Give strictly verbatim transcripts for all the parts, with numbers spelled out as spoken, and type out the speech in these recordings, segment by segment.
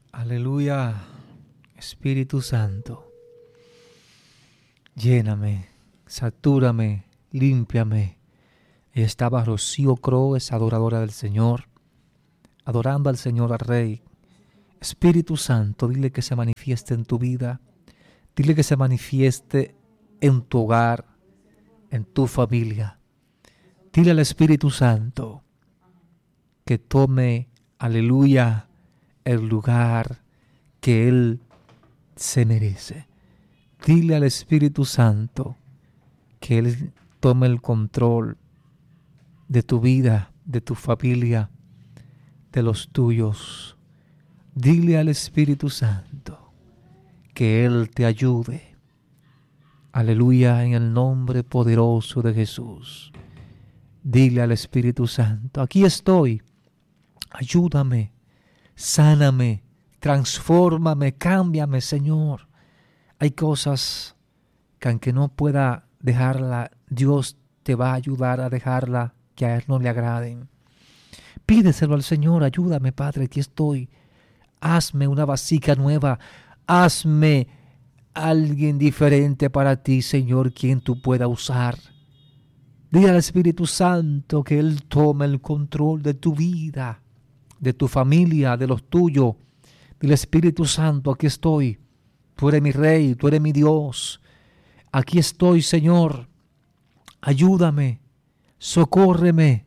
Aleluya, Espíritu Santo, lléname, satúrame, límpiame. Y estaba Rocío Croes, adoradora del Señor, adorando al Señor, al Rey. Espíritu Santo, dile que se manifieste en tu vida, dile que se manifieste en tu hogar, en tu familia. Dile al Espíritu Santo que tome, aleluya, el lugar que Él se merece. Dile al Espíritu Santo que Él tome el control de tu vida, de tu familia, de los tuyos. Dile al Espíritu Santo que Él te ayude. Aleluya, en el nombre poderoso de Jesús. Dile al Espíritu Santo, aquí estoy, ayúdame, sáname, transfórmame, cámbiame, Señor. Hay cosas que aunque no pueda dejarla, Dios te va a ayudar a dejarla, que a Él no le agraden. Pídeselo al Señor, ayúdame, Padre, aquí estoy. Hazme una vasija nueva, hazme alguien diferente para ti, Señor, quien tú puedas usar. Dile al Espíritu Santo que Él tome el control de tu vida, de tu familia, de los tuyos. Dile, Espíritu Santo, aquí estoy. Tú eres mi Rey, tú eres mi Dios. Aquí estoy, Señor. Ayúdame, socórreme.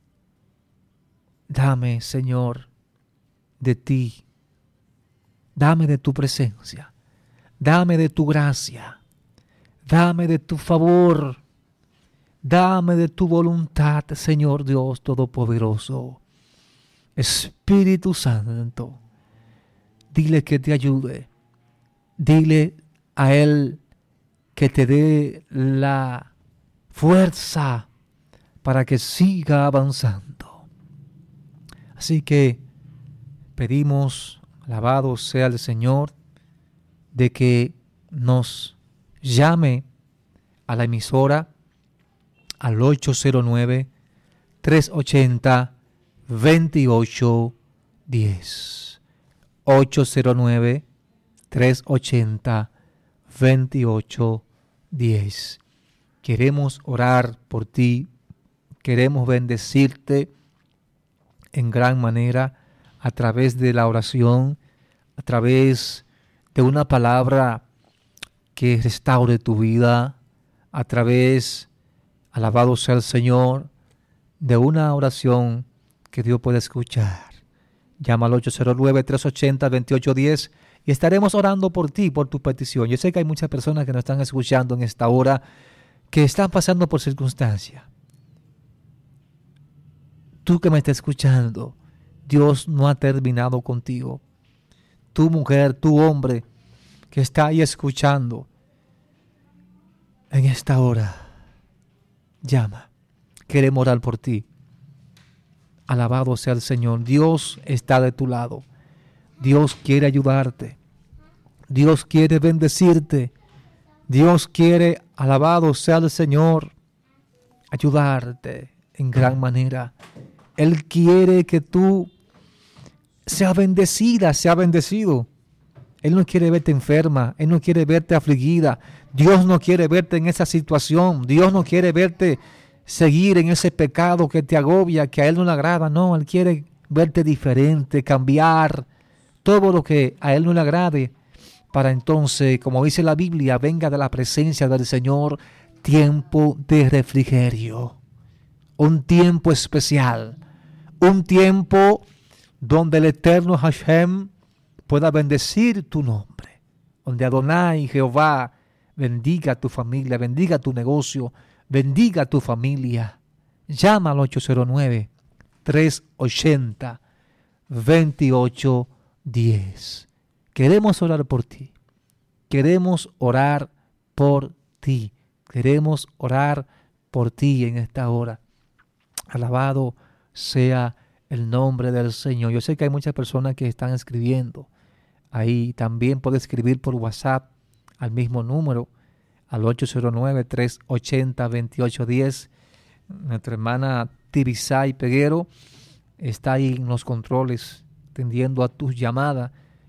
Dame, Señor, de ti. Dame de tu presencia. Dame de tu gracia. Dame de tu favor. Dame de tu voluntad, Señor Dios Todopoderoso. Espíritu Santo, dile que te ayude. Dile a Él que te dé la fuerza para que siga avanzando. Así que pedimos, alabado sea el Señor, de que nos llame a la emisora al ocho cero nueve, tres ochenta, veintiocho diez. ocho cero nueve, tres ochenta, veintiocho diez. Queremos orar por ti, queremos bendecirte en gran manera a través de la oración, a través de una palabra que restaure tu vida, a través, alabado sea el Señor, de una oración que Dios puede escuchar. Llama al ocho cero nueve, tres ochenta, veintiocho diez y estaremos orando por ti, por tu petición. Yo sé que hay muchas personas que nos están escuchando en esta hora que están pasando por circunstancias. Tú que me estás escuchando, Dios no ha terminado contigo. Tu mujer, tu hombre que está ahí escuchando en esta hora, llama. Queremos orar por ti. Alabado sea el Señor. Dios está de tu lado. Dios quiere ayudarte. Dios quiere bendecirte. Dios quiere, alabado sea el Señor, ayudarte en gran manera. Él quiere que tú seas bendecida, seas bendecido. Él no quiere verte enferma. Él no quiere verte afligida. Dios no quiere verte en esa situación. Dios no quiere verte seguir en ese pecado que te agobia, que a Él no le agrada. No, Él quiere verte diferente, cambiar todo lo que a Él no le agrade, para entonces, como dice la Biblia, venga de la presencia del Señor tiempo de refrigerio, un tiempo especial, un tiempo donde el eterno Hashem pueda bendecir tu nombre, donde Adonai, Jehová, bendiga tu familia, bendiga tu negocio, bendiga tu familia. Llama al ocho cero nueve, tres ochenta, veintiocho diez. Queremos orar por ti. Queremos orar por ti. Queremos orar por ti en esta hora. Alabado sea el nombre del Señor. Yo sé que hay muchas personas que están escribiendo. Ahí también puede escribir por WhatsApp al mismo número, al ocho cero nueve, tres ochenta, veintiocho diez. Nuestra hermana Tibisay Peguero está ahí en los controles, atendiendo a tus llamadas.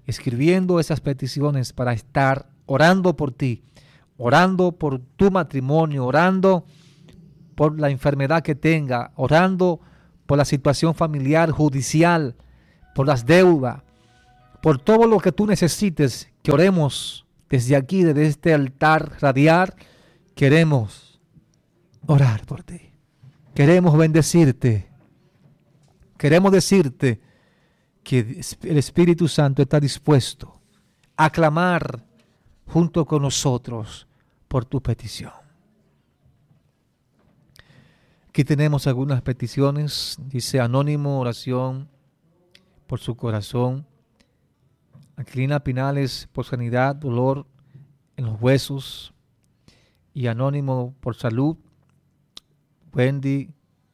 escribiendo esas peticiones para estar orando por ti, orando por tu matrimonio, orando por la enfermedad que tenga, orando por la situación familiar, judicial, por las deudas, por todo lo que tú necesites, que oremos desde aquí, desde este altar radial. Queremos orar por ti. Queremos bendecirte. Queremos decirte que el Espíritu Santo está dispuesto a clamar junto con nosotros por tu petición. Aquí tenemos algunas peticiones. Dice Anónimo, oración por su corazón. Aquilina Pinales, por sanidad, dolor en los huesos. Y Anónimo, por salud. Wendy,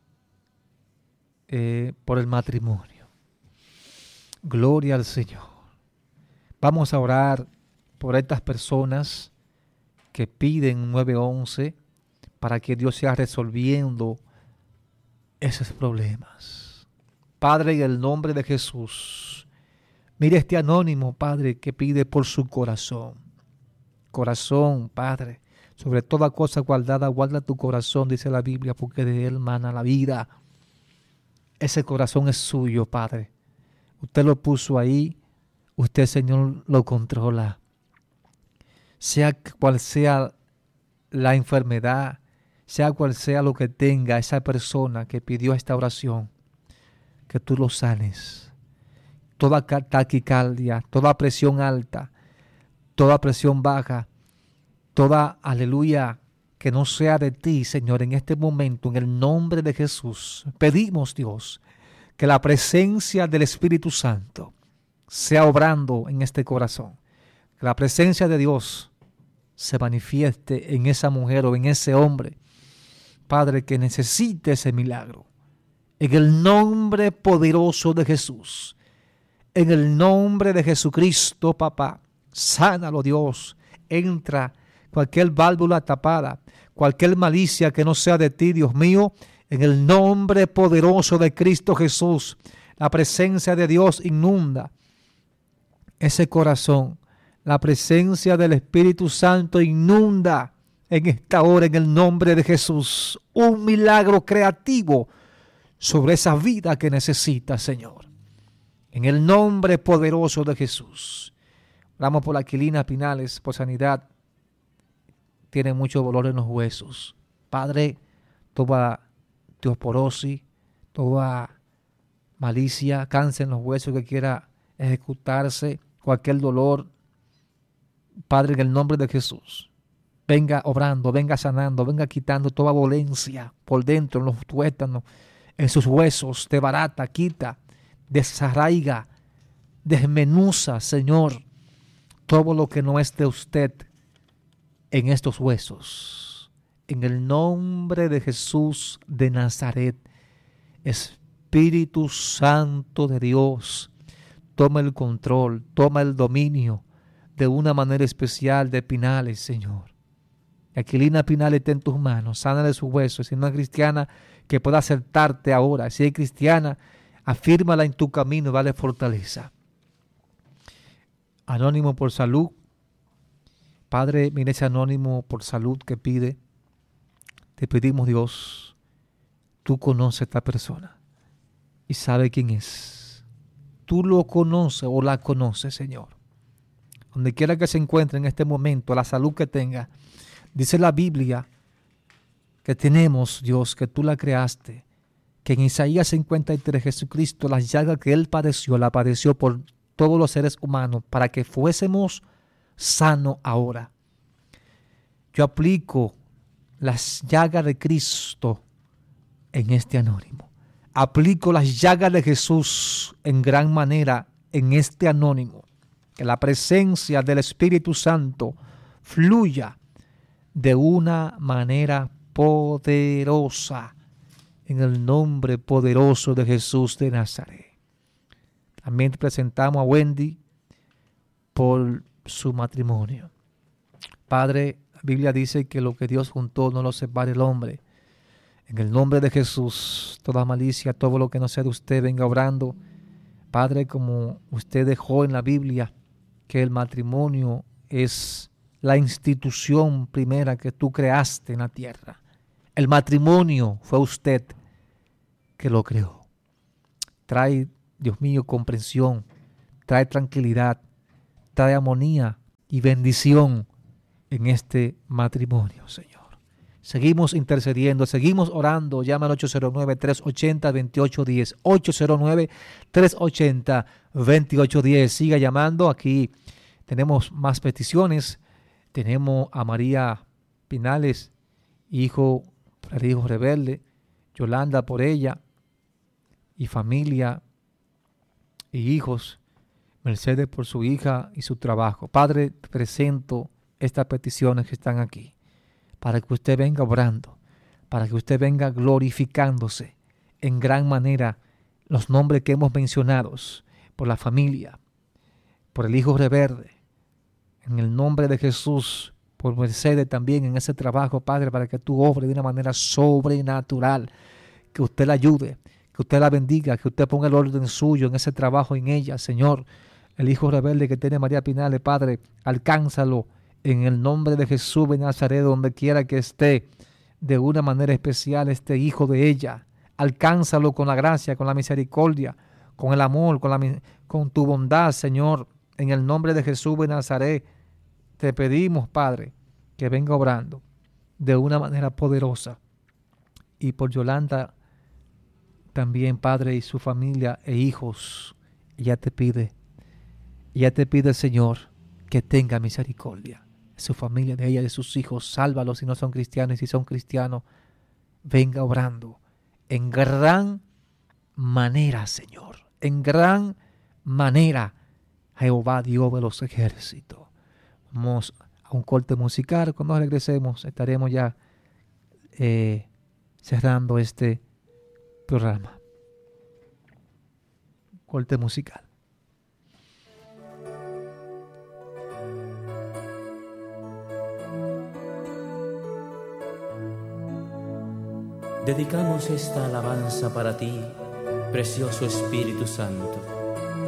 eh, por el matrimonio. Gloria al Señor. Vamos a orar por estas personas que piden nueve once para que Dios sea resolviendo esos problemas. Padre, en el nombre de Jesús, mire este anónimo, Padre, que pide por su corazón. Corazón, Padre, sobre toda cosa guardada, guarda tu corazón, dice la Biblia, porque de él mana la vida. Ese corazón es suyo, Padre. Usted lo puso ahí, usted, Señor, lo controla. Sea cual sea la enfermedad, sea cual sea lo que tenga esa persona que pidió esta oración, que tú lo sanes. Toda taquicardia, toda presión alta, toda presión baja, toda, aleluya, que no sea de ti, Señor, en este momento, en el nombre de Jesús, pedimos, Dios, que la presencia del Espíritu Santo sea obrando en este corazón. Que la presencia de Dios se manifieste en esa mujer o en ese hombre, Padre, que necesite ese milagro. En el nombre poderoso de Jesús, en el nombre de Jesucristo, papá, sánalo, Dios. Entra cualquier válvula tapada, cualquier malicia que no sea de ti, Dios mío, en el nombre poderoso de Cristo Jesús. La presencia de Dios inunda ese corazón. La presencia del Espíritu Santo inunda en esta hora, en el nombre de Jesús, un milagro creativo sobre esa vida que necesita, Señor. En el nombre poderoso de Jesús. Oramos por Aquilina Pinales, por sanidad. Tiene mucho dolor en los huesos. Padre, toda osteoporosis, toda malicia, cáncer en los huesos que quiera ejecutarse, cualquier dolor, Padre, en el nombre de Jesús, venga obrando, venga sanando, venga quitando toda dolencia por dentro, en los tuétanos, en sus huesos, te barata, quita, desarraiga, desmenuza, Señor, todo lo que no es de usted en estos huesos. En el nombre de Jesús de Nazaret, Espíritu Santo de Dios, toma el control, toma el dominio de una manera especial de Pinales, Señor. Aquilina Pinales está en tus manos, sana de sus huesos. Si no es cristiana, que pueda acertarte ahora. Si es cristiana, afírmala en tu camino y dale fortaleza. Anónimo por salud. Padre, mira ese anónimo por salud que pide. Te pedimos, Dios, tú conoces a esta persona y sabes quién es. Tú lo conoces o la conoces, Señor. Donde quiera que se encuentre en este momento, la salud que tenga, dice la Biblia que tenemos, Dios, que tú la creaste, que en Isaías cincuenta y tres, Jesucristo, las llagas que Él padeció, la padeció por todos los seres humanos, para que fuésemos sanos ahora. Yo aplico las llagas de Cristo en este anónimo. Aplico las llagas de Jesús en gran manera en este anónimo. Que la presencia del Espíritu Santo fluya de una manera poderosa en el nombre poderoso de Jesús de Nazaret. También presentamos a Wendy por su matrimonio. Padre, la Biblia dice que lo que Dios juntó no lo separe el hombre. En el nombre de Jesús, toda malicia, todo lo que no sea de usted venga obrando. Padre, como usted dejó en la Biblia, que el matrimonio es la institución primera que tú creaste en la tierra. El matrimonio fue usted que lo creó. Trae, Dios mío, comprensión, trae tranquilidad, trae armonía y bendición en este matrimonio, Señor. Seguimos intercediendo, seguimos orando. Llama al ocho cero nueve, tres ocho cero, dos ocho uno cero, ocho cero nueve, tres ocho cero, dos ocho uno cero. Siga llamando, aquí tenemos más peticiones. Tenemos a María Pinales, hijo, el hijo rebelde, Yolanda por ella, y familia, y hijos, Mercedes por su hija y su trabajo. Padre, presento estas peticiones que están aquí, para que usted venga obrando, para que usted venga glorificándose en gran manera los nombres que hemos mencionado, por la familia, por el hijo rebelde, en el nombre de Jesús, por Mercedes también en ese trabajo, Padre, para que tú obres de una manera sobrenatural, que usted la ayude, que usted la bendiga, que usted ponga el orden suyo en ese trabajo en ella, Señor. El hijo rebelde que tiene María Pinales, Padre, alcánzalo en el nombre de Jesús de Nazaret, donde quiera que esté, de una manera especial este hijo de ella. Alcánzalo con la gracia, con la misericordia, con el amor, con, la, con tu bondad, Señor. En el nombre de Jesús de Nazaret, te pedimos, Padre, que venga obrando de una manera poderosa. Y por Yolanda también, Padre, y su familia e hijos, ella te pide, ella te pide, Señor, que tenga misericordia. Su familia, de ella, de sus hijos, sálvalos si no son cristianos, y si son cristianos, venga obrando en gran manera, Señor, en gran manera, Jehová Dios de los ejércitos. Vamos a un corte musical. Cuando regresemos estaremos ya eh, cerrando este programa. Corte musical. Dedicamos esta alabanza para ti, precioso Espíritu Santo.